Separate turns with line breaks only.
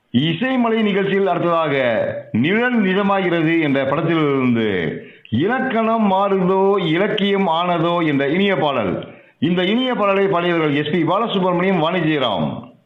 இசைமலை நிகழ்ச்சியில் அடுத்ததாக நிழல் நிஜமாகிறது என்ற படத்திலிருந்து இலக்கணம் மாறுதோ இலக்கியம் ஆனதோ என்ற இனிய பாடல். இந்த இனிய பாடலை பாடியவர்கள் எஸ்பி பாலசுப்ரமணியம், வாணி ஜெயராம்.